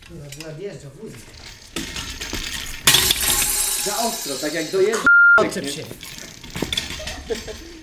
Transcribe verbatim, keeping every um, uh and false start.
Nadjeżdża wóz. Za ostro, tak jak dojeżdża. Odczep się.